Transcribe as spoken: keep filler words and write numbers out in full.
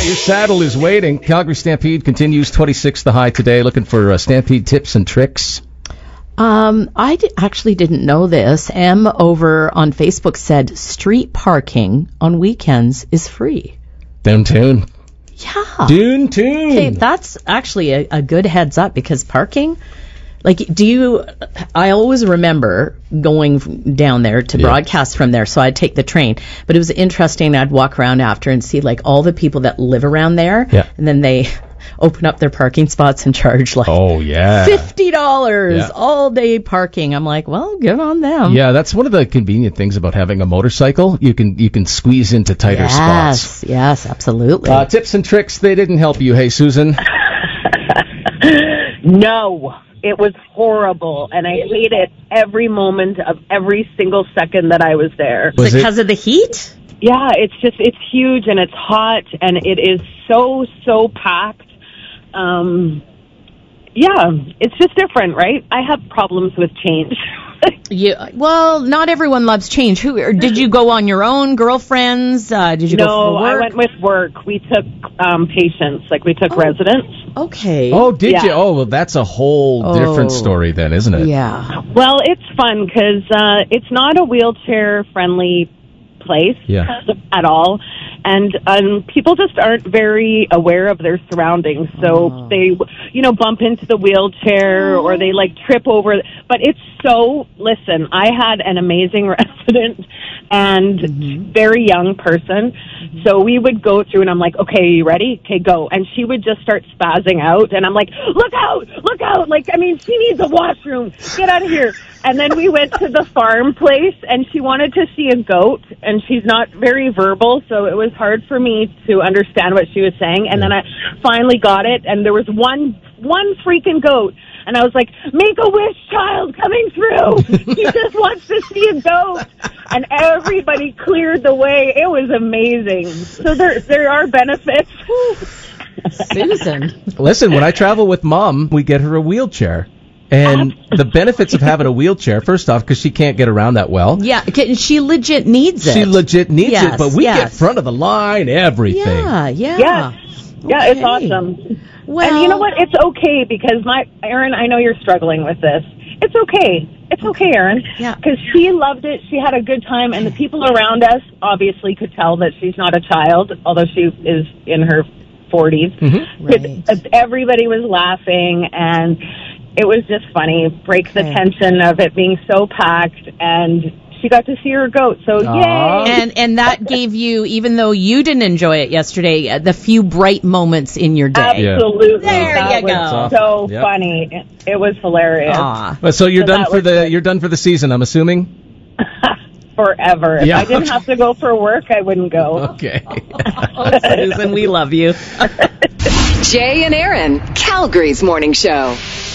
Your saddle is waiting. Calgary Stampede continues, twenty-six the high today. Looking for uh, Stampede tips and tricks. Um, I d- actually didn't know this. M over on Facebook said street parking on weekends is free. Downtown. Yeah. Dune tune. Okay, that's actually a, a good heads up because parking, like, do you, I always remember going down there to yeah. broadcast from there, so I'd take the train. But it was interesting. I'd walk around after and see, like, all the people that live around there. Yeah. And then they open up their parking spots and charge, like, oh, yeah. fifty dollars yeah. all day parking. I'm like, well, good on them. Yeah, that's one of the convenient things about having a motorcycle. You can you can squeeze into tighter yes, spots. Yes, yes, absolutely. Uh, tips and tricks, they didn't help you. Hey, Susan? No. It was horrible, and I hated every moment of every single second that I was there. Was it because of the heat? Yeah, it's just, it's huge, and it's hot, and it is so, so packed. Um, yeah, it's just different, right? I have problems with change. you, well, not everyone loves change. Who or did you go on your own, girlfriends? Uh, did you no, go for work? I went with work. We took um, patients, like we took oh, residents. Okay. Oh, did yeah. you? Oh, well, that's a whole oh, different story then, isn't it? Yeah. Well, it's fun because uh, it's not a wheelchair-friendly place yeah. at all. And um, people just aren't very aware of their surroundings. So oh. they, you know, bump into the wheelchair or they, like, trip over. But it's so, listen, I had an amazing resident and mm-hmm. very young person. Mm-hmm. So we would go through and I'm like, okay, are you ready? Okay, go. And she would just start spazzing out. And I'm like, look out, look out. Like, I mean, she needs a washroom. Get out of here. And then we went to the farm place, and she wanted to see a goat, and she's not very verbal, so it was hard for me to understand what she was saying. And then I finally got it, and there was one one freaking goat. And I was like, make a wish, child, coming through. She just wants to see a goat. And everybody cleared the way. It was amazing. So there there are benefits. Susan. Listen, when I travel with Mom, we get her a wheelchair. And the benefits of having a wheelchair, first off, because she can't get around that well. Yeah, she legit needs it. She legit needs yes, it, but we yes. get front of the line, everything. Yeah, yeah. Yes. Yeah, okay. It's awesome. Well, and you know what? It's okay because my Erin, I know you're struggling with this. It's okay. It's okay, Erin. Yeah. Because she loved it. She had a good time, and the people around us obviously could tell that she's not a child, although she is in her forties. Mm-hmm. Right. Everybody was laughing, and it was just funny. Break the okay. tension of it being so packed, and she got to see her goat, so Aww. yay! And and that gave you, even though you didn't enjoy it yesterday, the few bright moments in your day. Absolutely. There that you was go. so yep. funny. It, it was hilarious. Aww. So you're So done that for was the good. you're done for the season, I'm assuming? Forever. If Yeah. I didn't have to go for work, I wouldn't go. Okay. Oh, Susan, we love you. Jay and Erin, Calgary's morning show.